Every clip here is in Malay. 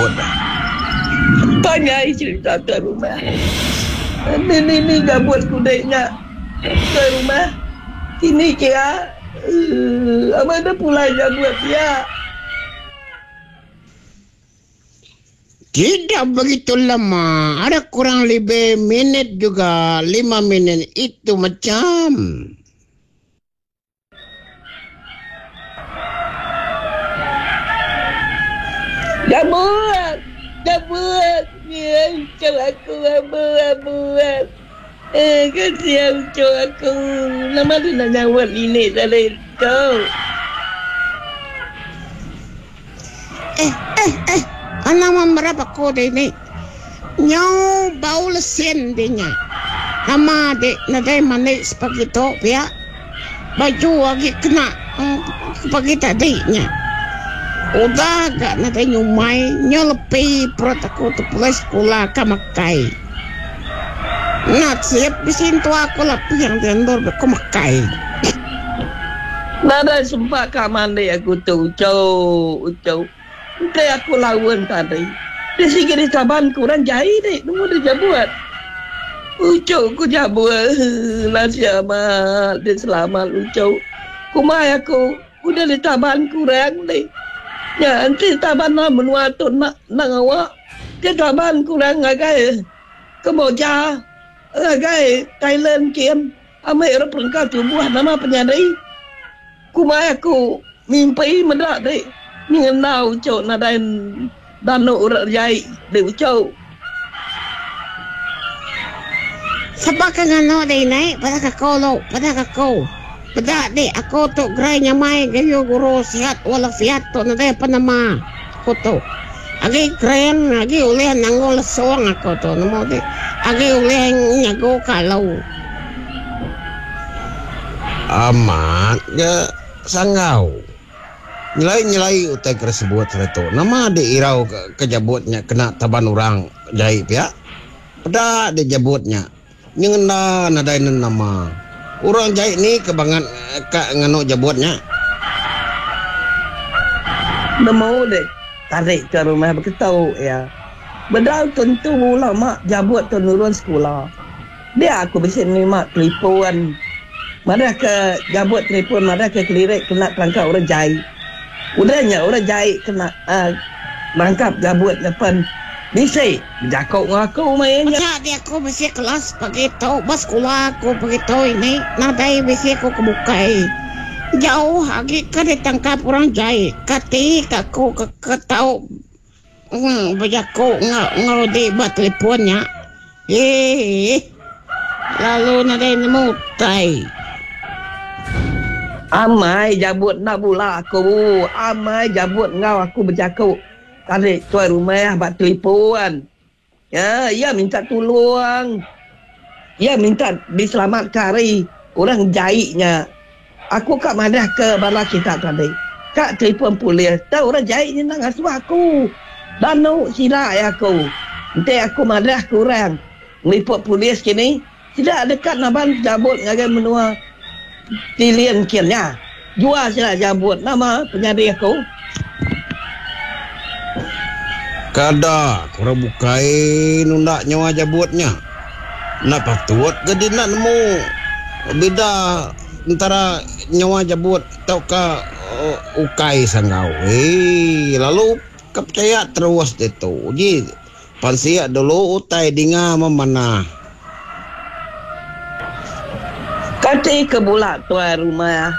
jabut dah. Banyak cerita tuan rumah. Ni jabut kudanya tuan rumah. Kini kira ada pula jabut dia. Tidak begitu lama. Ada kurang lebih minit juga. 5 minit itu macam. Jabut. Ya, ucap aku jabut. Kasihan ucap aku. Lama tu nak jawab ini dari kau. Nama berapa kode ini? Nyau bau lesen dinya. Nama dek nadai manis begitu ya. Baju lagi kena begitu tadinya. Udah gak nadai nyumai nyelepi perut aku tu pulai sekolah kamakai. Nak siap bisin tu aku lapih yang tendor aku makai. Nada sumpah kamande aku tu ucau. Kayak aku lawan tadi. Dia sikit di taban kurang jahit dek. Nunggu dia jabut. Ucau ku jabut. Nasi amat. Dia selamat ucau. Kumai aku. Udah di taban kurang dek. Ya nanti taban lah menua tu nak awak. Dia taban kurang agai. Kemoja. Agai Thailand kian. Amai orang perengkau tubuh nama penyadari. Kumai aku. Mimpi mendak dek. Ni nau cok na dan dano urat jai de cok. Sebab ngano dai nai pada kakolo, pada kako. Pada de aku tu gray nyamai gayo guru sihat walafiat tu na dai panama. Aku tu. Agi kren, agi uleh nangol soang aku tu namo de. Agi uleh nyago kalau. Amat ya sangau. Nyelai utai tersebut itu. Nama diirau kejabutnya kena taban orang jahit ya. Pada dijabutnya. Nyengena nadain nama. Orang jahit ni kebangan ngano jabutnya. Namo dek. Tarik ke rumah beritahu ya. Bedal tentu lama jabut tu nurun sekolah. Dia aku bisa ni mak telefon. Mana ke jabut telefon, mana ke kelirik kena terangkap orang jahit. Udahnya orang jahit kena rangkap jabut depan bisa berjakau dengan aku mainnya. Macam dia aku bisa kelas begitu, bas sekolah aku begitu ini, nadai bisa aku kebukai. Jauh lagi ke ditangkap orang jahit, ketika aku ketau berjakau ngerudi buat teleponnya. Lalu nadai nemu tai. Amai jabut nak pula aku. Amai jabut ngau aku bercakap. Tarik tuan rumah buat telefon. Ya, ia minta tolong. Ia minta diselamatkan hari orang jahitnya. Aku kat madah ke bala kita tadi. Kak telefon polis. Tahu orang jahit ni nak asuh aku. Danu silap aku. Nanti aku madah ke orang. Meliput polis kini. Tidak dekat naban jabut ngagai menua. Tilian kiannya. Jual sila jabut nama penyadari aku. Kada kurang bukai nundak nyawa jabutnya. Nak patut ke dia nak nemu beda antara nyawa jabut atau ke ukai sangau. Lalu kepercaya terus itu. Jadi pansia dulu utai dinga memanah. Kati ke bulat tuan rumah.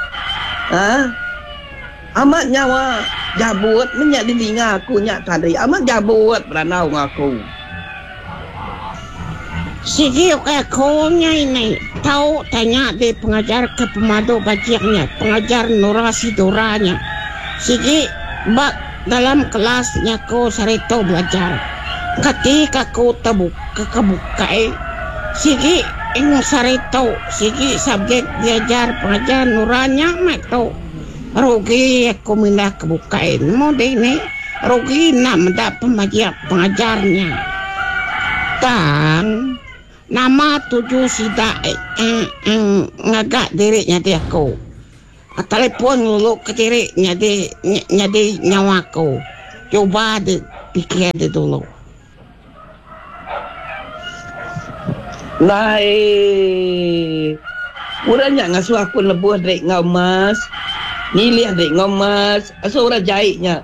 Amat nyawa jabut menyak di telinga aku nyak tadi. Amat jabut beranau dengan aku. Sigi aku ini tahu tanya di pengajar ke pemadu bajiaknya, pengajar Nurasi Doranya. Sigi bak dalam kelasnya aku sarito belajar. Ketika aku kebukai, sigi ingat sarito, sigi subjek diajar pengajar Nuranya mak rugi aku mindah kebukain. Mau deh ni rugi nak mendapat pengajarnya. Dan nama tujuh sida ngagak dirinya dia aku. Telepon dulu ke dirinya di nyawaku. Coba pikir dia dulu. Urangnya ngasuh aku lebuh dari ngau mas. Nilih dari ngau mas. Asuh orang jahitnya.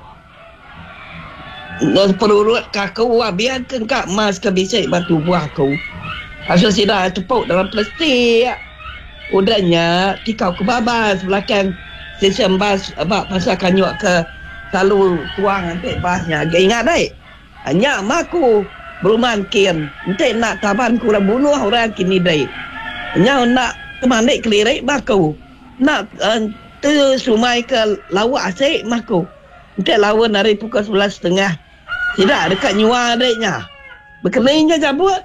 Perurut kakau biarkan kak mas ke bisik batu buah aku. Asuh sidah tepuk dalam plastik. Udahnya tikau ke babas belakang stesen bas abak pasal kanyuk ke selalu tuang nanti basnya. Ingat dek. Hanya maku beruman kian. Nanti nak taban ku bunuh orang kini dek. Hanya nak kemandek kelirik maku. Nak tu sumai ke lawak asyik maku. Nanti lawan hari pukul 11.30. Tidak dekat nyua adiknya. Berkeningnya cabut.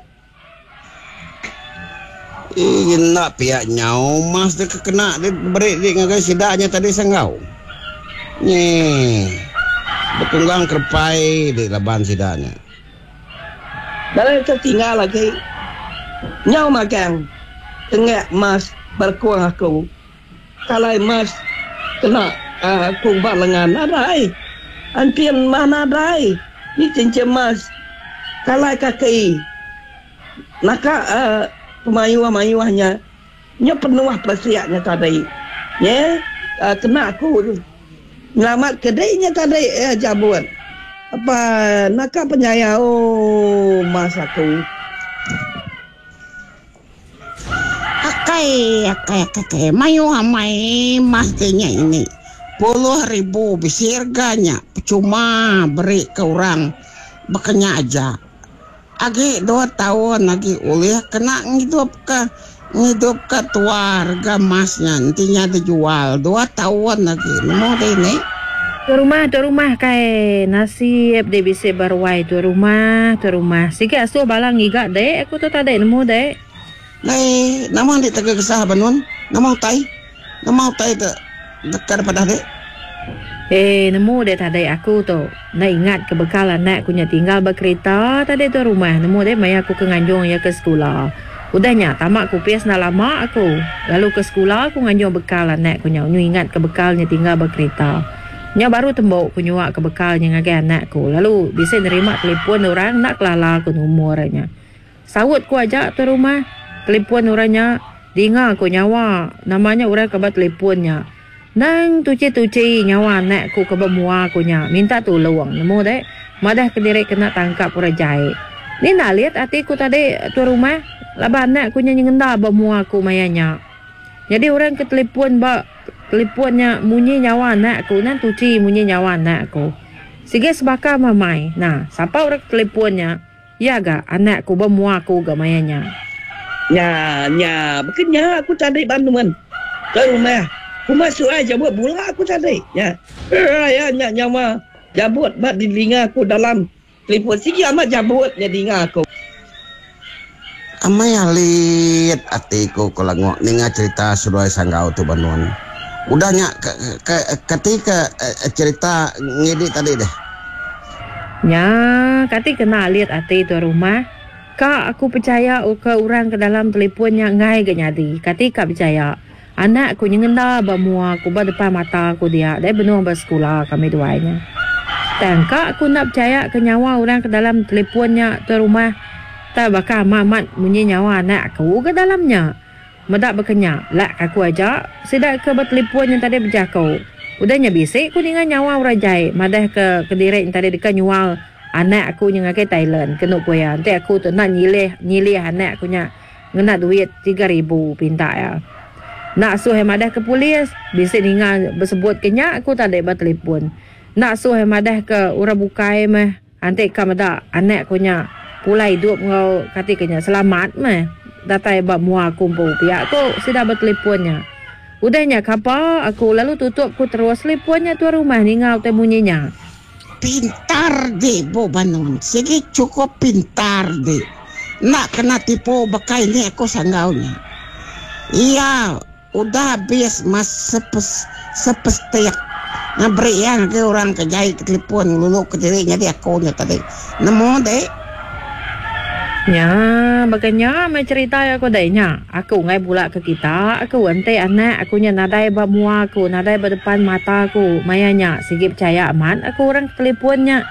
Nak pihak nyau mas dia kena dia berik dia dengan sidaknya tadi sengau. Ni bertunggang kerpai di laban sidaknya. Dalam tertinggal lagi. Nyau makan. Tengah mas berkuang aku. Kalau mas kena aku balengan adai. Antian mana adai. Ni cincin mas. Kalau kaki. Naka pemayuah-mayuahnya nya penuh persiapnya tadi. Ya, kena aku nyelamat kedainya tadi jabut. Apa naka penyaya mas aku. Akai mayuah mai mas tanya ini 10.000 bisirganya cuma beri ke orang bekenya aja. Agi 2 tahun lagi oleh kena ngidup ke keluarga masnya nantinya dijual 2 tahun lagi mau deh nih tu rumah kai nasib de bise barwai tu rumah sikit asuh balang iga dek aku tu tadi nemu dek lai nama di tegak kesah banun nama tai dekat pada dek nemu deh tadi aku tu nak ingat kebekal anak kunya tinggal berkereta tadi tu rumah nemu deh maya aku ke Nganjung ya ke sekolah udahnya tamat aku pias nak lama aku lalu ke sekolah aku Nganjung bekal anak kunya ingat kebekalnya tinggal berkereta nya baru tembok kunyuak kebekalnya ngagai anakku lalu bisa nerima telefon orang nak kelala aku umurnya sawut ku ajak tu rumah telefon orangnya dengar aku nyawa namanya orang kebat telefonnya nang tuci nyawa anakku ke bemua akunya minta tolong nemu dek madah kediri kena tangkap orang jahit ni nak lihat hatiku tadi tu rumah laba anakku nyengenda bemua aku mayanya jadi orang ke teleponnya munyi nyawa anakku nan tuci munyi nyawa anakku sige sebaka mamai nah siapa orang teleponnya ya ga anakku bemua aku ga mayanya nya bukannya aku tadi bantuan tu rumah aku masuk aja buat bola aku tadi. Ya. Ya nyawa jabut mat di telinga aku dalam telefon sigi amat jabutnya di telinga aku. Amai alit atiku kalau ninga cerita sudah sanggau tu banuan. Udahnya ketika cerita ngidi tadi deh. Ya, kati kena lihat ati tu rumah. Kak aku percaya ke orang ke dalam teleponnya ngai ke nyadi. Kati kak percaya. Anak aku nyengenda bamua aku depan mata aku dia dari benar bersekolah kami duanya. Dan kak aku nak percaya ke nyawa orang ke dalam teleponnya tu rumah tak bakal mamat munyi nyawa anak aku ke dalamnya. Medak berkenya lak aku ajak sidak ke bertelefon yang tadi berjakau. Udahnya bisik aku dengan nyawa orang jahit madah ke Kediri yang tadi dekat nyual anak aku yang ke Thailand kena poya. Nanti aku tu nak nyilih anak aku nya ngena duit 3,000 pinta ya. Nak suruh madah ke polis, bisa dengan bersebut kenya aku tak ada bertelefon. Nak suruh madah ke orang bukai mah, nanti kamu dah anak aku nya pulai hidup ngau kati kenya selamat mah. Datai bab mua kumpul pihak aku sudah bertelefonnya. Udahnya kapa aku lalu tutup ku terus teleponnya tu rumah ni ngau temunyinya. Pintar deh bo Banun, segi cukup pintar deh. Nak kena tipu bekai ni aku sanggaunya. Iya. Udah habis mas sepestek ngabri yang ke orang kejahit ke telepon lulu ke dirinya dia akunnya tadi nemu deh ya baganya mai cerita aku dainya aku ngai pula ke kita aku ante anak aku nya nadai bamua aku nadai berdepan mata aku mayanya sigi percaya aman aku orang teleponnya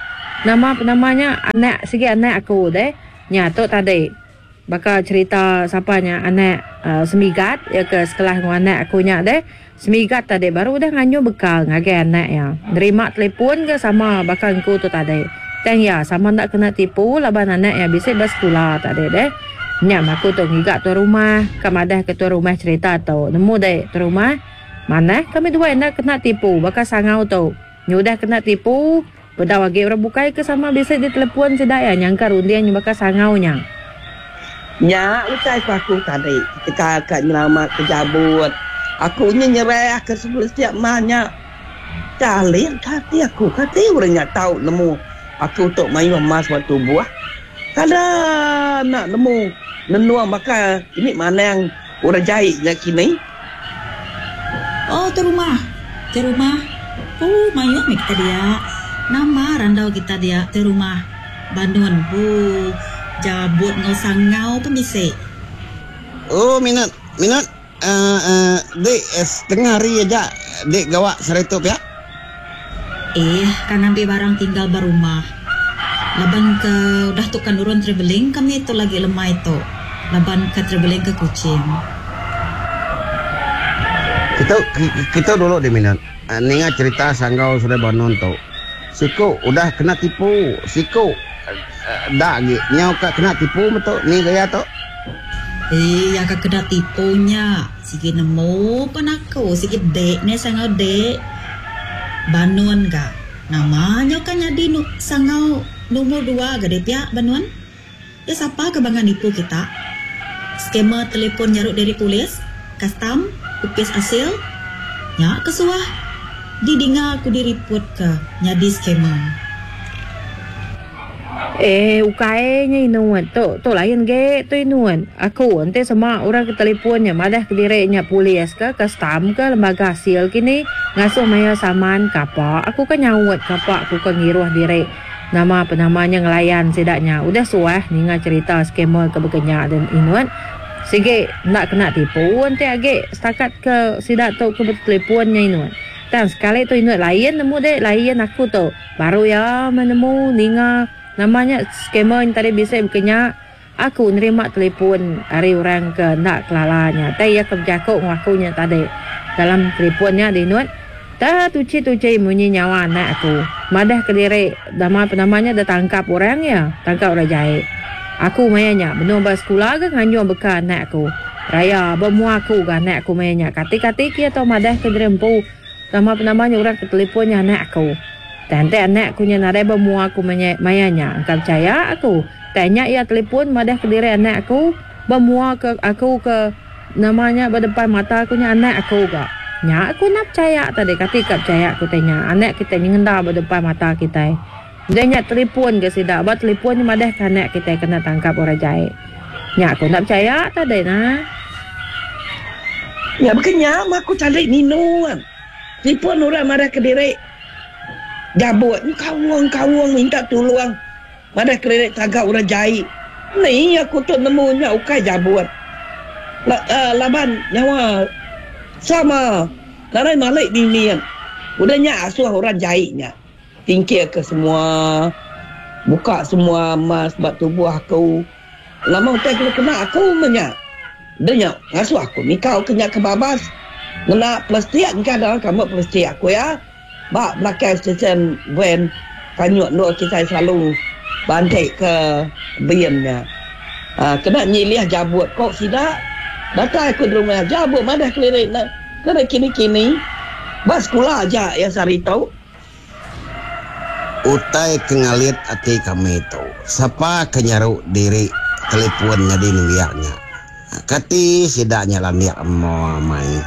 namanya anak aku deh. Nya tu tadi bakal cerita siapanya anak semigat ya ke sekolah dengan anak aku nya deh. Semigat tadi baru dah nganyo bekal ngage anak ya. Nerima telefon ke sama bakal ku tu tadi. Teng ya sama nak kena tipu laban anak ya bisa bersekolah tadi deh. Nya aku tu ngigat tu rumah, kamadah ke tu rumah cerita tu. Nemu deh tu rumah. Mana kami dua nak kena tipu bakal sangau tu. Nyudah kena tipu, pada wagi orang bukai ke sama bisa di telefon sedaya nyangka rundian bakal sangau nya. Nya ucai aku tadi ketika kat nyelamat kejabut. Aku nyerah ke sebelum setiap mahnya. Calin kati aku, kati orangnya tahu nemu. Aku untuk main emas waktu buah. Kada nak nemu nenua maka ini mana yang orang jahitnya kini. Oh, tu rumah. Oh, mayat kita dia. Nama randau kita dia tu rumah. Bandun. Oh, jabut ngau pun bisa. Oh, minat. Dek setengah hari aja dek gawak seretup ya. Kan ambil barang tinggal barumah. Laban ke dah tukan urun traveling kami itu lagi lemah itu. Laban ke traveling ke Kuching. Kita dulu di minat. Ninga cerita sanggau sudah bangun tu. Siku udah kena tipu. Siku dah nyau kena tipu betul ni gaya tu. Ya kak kena tipunya. Sikit nemu pun aku. Sikit dek ni sangau dek. Banuan ka. Namanya kan jadi sangau nomor 2 gede pihak Banuan. Ya siapa kebangan nipu kita? Skema telefon nyaruk dari polis, custom, upis asil. Ya kesuah. Didinga aku direport ke nyadi skema. Ukainya inuan tu lain ge tu inuan. Aku ente sama orang ke teleponnya madah ke direknya polis ke custom ke lembaga hasil kini ngasuh maya saman kapak. Aku kan nyawat kapak aku kan ngiruh direk nama penamanya ngelayan sedaknya. Udah suah ninga cerita skema ke begenya dan inuan. Sige nak kena tipu ente age setakat ke sidak tu ke teleponnya inuan. Dan sekali tu inuan lain nemu dek lain aku tu. Baru ya menemu ninga namanya skema yang tadi bisa berkenya aku nerima telefon hari orang ke nak kelalanya tapi ya kerja kau ngakunya tadi dalam teleponnya di nuat dah tuci bunyi nyawa anak aku madah ke diri nama penamanya dah tangkap orang ya tangkap orang jahit aku mayanya benar sekolah ke nganyo bekal anak aku raya bermua aku ke anak aku mayanya kati-kati kia atau madah ke diri empu nama penamanya orang ke teleponnya anak aku. Tante anak aku yang ada bermua aku mayanya. Engkau percaya aku. Tanya ia telefon madah ke diri anak aku. Bermua ke aku ke namanya berdepan mata aku nya anak aku ke. Nya aku nak percaya tadi. Ketika percaya aku tanya. Anak kita yang hendak berdepan mata kita. Dia nyak telefon ke sidak. Buat telefon ni madah ke anak kita kena tangkap orang jahit. Nya aku nak percaya tadi nah. Ya makanya aku cari minuan. Telefon orang madah ke diri. Jabut ni kawang minta tolong. Mana kredit tagak orang jahit. Ni aku tu nemunya ukai jabut. Laban nyawa sama. Larai malik dinian. Udahnya asuh orang jahitnya. Tingkir ke semua. Buka semua emas batu buah aku. Lama utai kena aku menyak. Dia ngasuh aku. Ni kau kena kebabas. Kena plastik kan dah kamu plastik aku ya. Bak belakang stesen van kanyut nur kita selalu bantai ke biamnya. Kena nyilih jabut kok sidak. Datang aku di rumah jabut madah kelirik nak. Kena kini-kini. Bas sekolah aja ya sari tahu. Utai kengalit hati kami tu. Siapa kenyaruk diri teleponnya di nuliaknya. Kati sidaknya landiak mau main.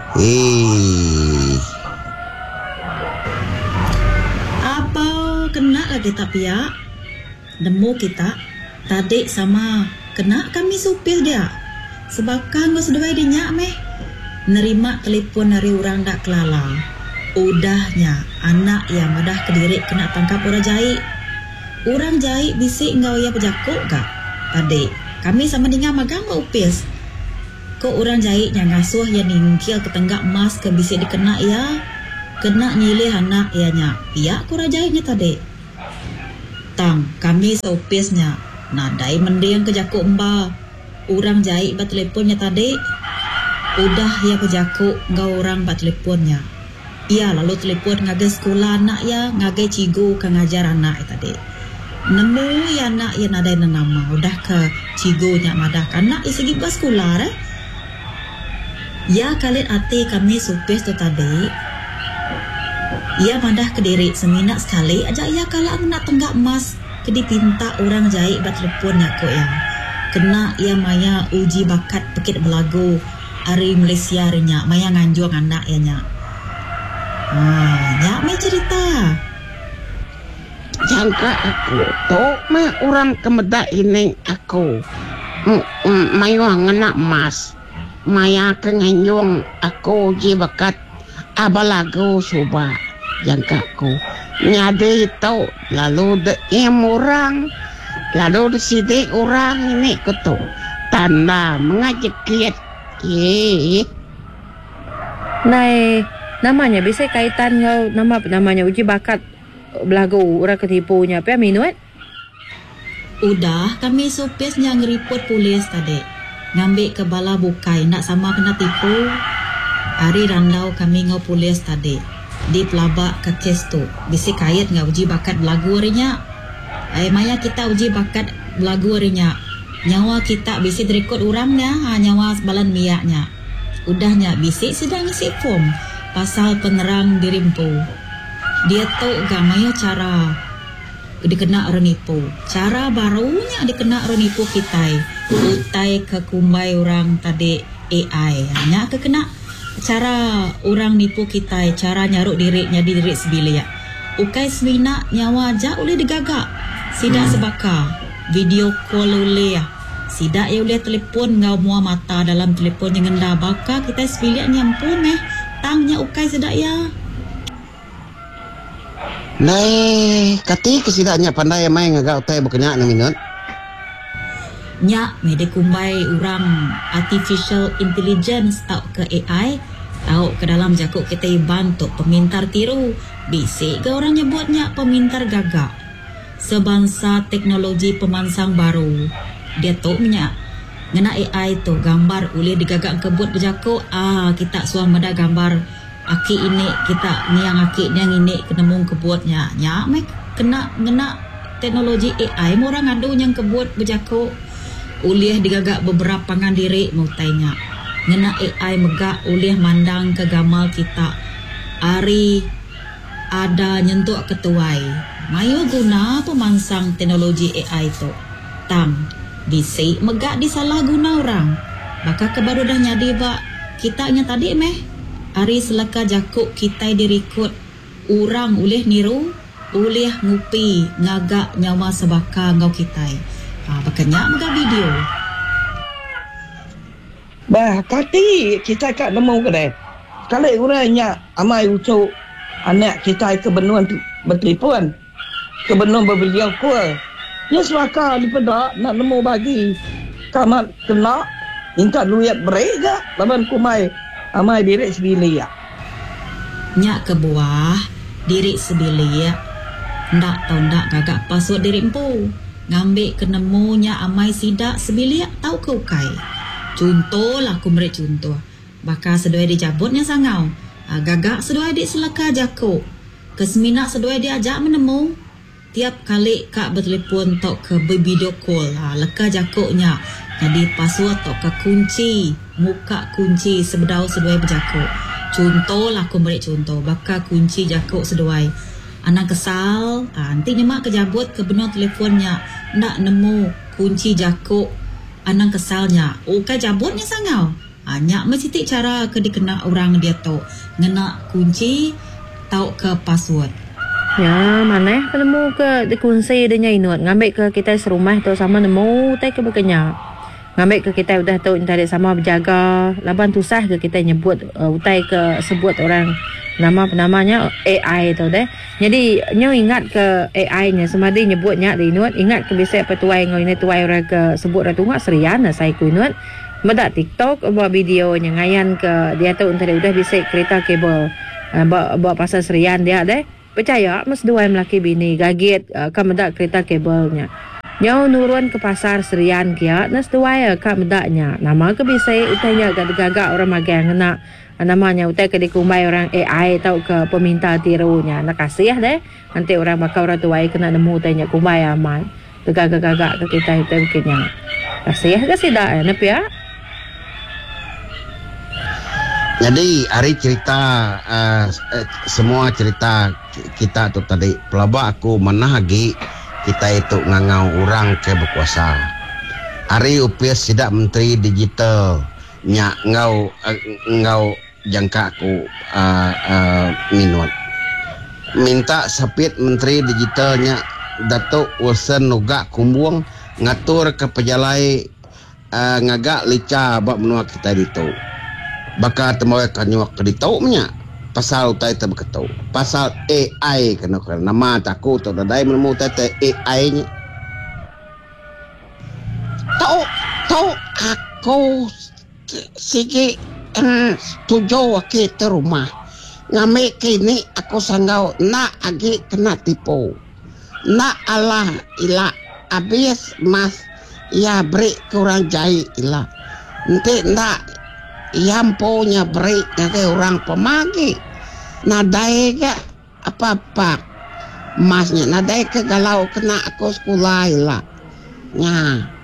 Kena lagi tapi ya nemu kita tadi sama kena kami supir dia sebab kan gak sedawai dinyak meh nerima telepon dari orang dak kelala udahnya anak yang madah kediri kena tangkap orang jahit bisik engkau ya pejakuk gak tadi kami sama dengan magang gak upis kok orang jahit yang ngasuh yang ningkil ke tenggak emas ke bisik dikena ya kena nyilih anak ianya pihak kurang jahitnya tadi. Tang, kami seopisnya nadai mendiang ke jakuk mba. Orang jahit bat teleponnya tadi. Udah ya ke jakuk ngau orang bat teleponnya. Ia lalu telepon ngagai sekolah anak ya, ngagai cigu ke ngajar anak tadi. Nemu ya anak ya nadai nama. Udah ke cigu nya madah anak ya segi bas sekolah Ya kalit ati kami supis tu tadi. Ia madah ke diri seminak sekali aja ia kalau nak tenggak emas ke dipinta orang jahit bat teleponnya kok ya. Kena ia maya uji bakat pekit belagu hari Malaysia nya maya nganjuang anak ya nya. Nyak mai cerita. Jangka aku tok mah orang kemedak ini aku. Mayu ngena emas. Maya kenganjung aku uji bakat abalagu suba. Jangka aku nyade tau lalu de orang lalu de sidik orang ini kutu tanda mengajak kiat. Nai namanya bisa kaitan ngau namanya uji bakat belagu orang ketipunya apa minut? Udah kami sopisnya ngeripot polis tadi. Ngambil ke bala bukai nak sama kena tipu. Hari randau kami ngau polis tadi. Di pelabak ke kes tu. Bisa kait ngau uji bakat belagu harinya. Maya kita uji bakat belagu harinya. Nyawa kita bisa direkod orangnya. Nyawa balan miaknya. Udahnya bisa sedang isi form. Pasal penerang dirimpu. Dia tahu gamaya cara dikena orang nipu. Cara barunya dikena orang nipu kita. Utai ke kumbai orang tadi AI. Hanya kena cara orang nipu kita. Cara nyaruk diri nyadi diri sebilik. Ukai semina nyawa aja boleh digagak. Sidak sebaka. Video call boleh ya. Sidak ya boleh telefon ngau mua mata dalam telefon yang ngenda baka kita sebilik nyampun tangnya ukai sedak ya. Nai, kati kesidaknya pandai mai ngagak utai berkenyak na minut. Nyak mede kumbai orang artificial intelligence tau ke AI, tau ke dalam jakuk kita bantu pemintar tiru. Bisik ke orang nyebutnya pemintar gagak. Sebangsa teknologi pemansang baru. Dia tau minyak. Ngena AI tu gambar boleh digagak kebut berjakuk. Kita suang mada gambar aki ini kita ni yang aki ni yang ini kenemu kebuatnya nya mek kena teknologi AI orang adu yang kebut berjakuk ulih digagak beberapa pangan diri mau tanya ngena AI megak ulih mandang ke gamal kita ari ada nyentuk ketuai mayu guna pemansang teknologi AI tu tam bisik megak disalah guna orang baka kebaru dah nyadi bak kita nya tadi meh hari selaka jakuk kita direkod orang ulih niru ulih ngupi ngagak nyawa sebaka ngau kita. Bakanya mega video. Bah kati kita kat nemu kedai. Kalau orangnya amai ucuk anak kita ke benuan bertelefon. Ke benuan berbeliau call. Ya selaka di pedak nak nemu bagi. Kamat kena minta duit berega laban kumai amai diri sebilik. Nyak ke buah diri sebilik. Ndak tau ndak gagak password diri empu. Ngambil kenemunya amai sidak sebilik tau ke ukai. Contoh lah aku beri contoh. Bakal sedoi dijabutnya sangau. Gagak sedoi di selaka jakuk. Keseminak sedoi diajak menemu. Tiap kali kak bertelepon tau ke video call. Leka jakuknya. Jadi password tau ke kunci. Muka kunci sebedau sedoi berjakuk. Contoh lah aku beri contoh. Bakal kunci jakuk sedoi. Anak kesal. Nanti nyemak kejabut ke benua telefonnya. Nak nemu kunci jakuk. Anak kesalnya. Kan jabutnya sangau. Nyak mesti cara ke dikena orang dia tau. Ngena kunci. Tau ke password. Ya, mana penemu ke dikunci dia inut. Ngambil ke kita serumah tu sama nemu tak ke berkenyak. Ngambil ke kita udah tahu internet sama berjaga. Laban tusah ke kita nyebut utai ke sebut orang nama-namanya AI tu deh. Jadi nyo ingat ke AI nya semadi nyebutnya di inut. Ingat ke biasa petuai ngau ini tuai orang ke sebut orang tunggu serian saya ku inut. Medak TikTok buat video nya ngayan ke dia tahu internet udah bisa kereta kabel. Buat pasal serian dia deh. percaya mas dua melaki bini gaget kan medak kereta kabelnya. Nyau nurun ke pasar serian kia nas dua kan medaknya. Nama ke bisa utanya gagak orang magang nak namanya utai ke dikumai orang AI tau ke peminta tirunya. Nak kasih deh. Nanti orang bakal orang tua kena nemu utanya kumai aman. Gagak-gagak ke kita itu mungkinnya. Kasih dah nap ya. Jadi hari cerita semua cerita kita tu tadi pelabak aku menahagi kita itu ngangau orang ke berkuasa. Hari upis tidak menteri digital nya ngau jangka aku minut. Minta sapit menteri digitalnya Datuk Wilson Nugak Kumbuang ngatur ke pejalai ngagak lica bab menua kita itu. Baka temoy kanyuak ke ditaunya pasal utai te beketau pasal AI kena nama taku tu dadai menemu tete AI nya tau aku sige tujuh ke rumah ngame kini aku sanggau nak agi kena tipu nak Allah ila abis mas ya beri kurang jahit ila nanti nak yang punya break ke orang pemagi nadai ke apa-apa masnya nadai ke galau kena aku sekolah lah. Nah